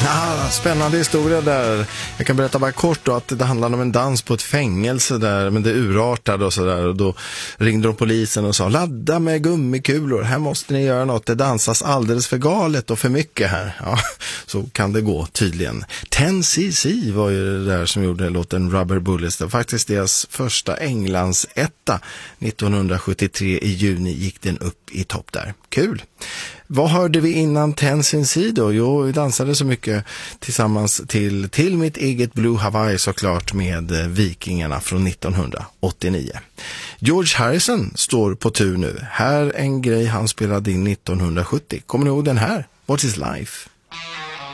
Spännande historia där. Jag kan berätta bara kort då att det handlade om en dans på ett fängelse där, men det urartade och sådär. Och då ringde de polisen och sa: ladda med gummikulor, här måste ni göra något. Det dansas alldeles för galet och för mycket här. Ja, så kan det gå tydligen. 10cc var ju det där som gjorde låten Rubber Bullets. Det var faktiskt deras första Englands etta. 1973 i juni gick den upp i topp där. Kul! Vad hörde vi innan 10cc då? Jo, vi dansade så mycket tillsammans till mitt eget Blue Hawaii såklart med Vikingarna från 1989. George Harrison står på tur nu. Här en grej han spelade in 1970. Kommer ni ihåg den här? What is Life?